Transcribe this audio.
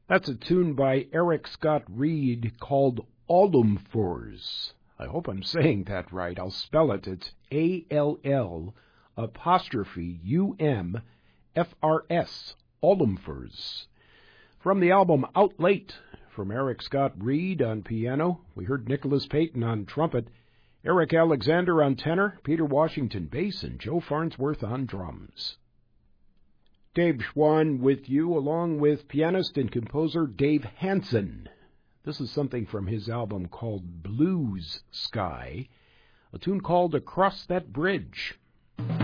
That's a tune by Eric Scott Reed called Allumfors. I hope I'm saying that right. I'll spell it. It's ALL''UMFRS, Allumfors. From the album Out Late, from Eric Scott Reed on piano, we heard Nicholas Payton on trumpet, Eric Alexander on tenor, Peter Washington bass, and Joe Farnsworth on drums. Dave Schwann with you, along with pianist and composer Dave Hansen. This is something from his album called Blues Sky, a tune called Across That Bridge.